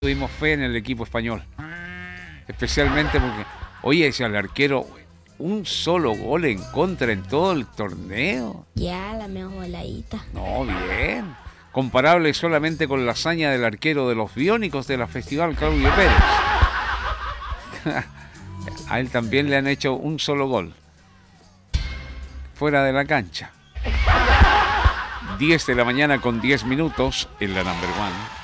tuvimos fe en el equipo español. Especialmente porque, oye, ese al arquero, un solo gol en contra en todo el torneo. Ya, la mejor voladita. No, bien. Comparable solamente con la hazaña del arquero de los Biónicos de la Festival, Claudio Pérez. A él también le han hecho un solo gol. Fuera de la cancha. 10 de la mañana con 10 minutos en la Number One.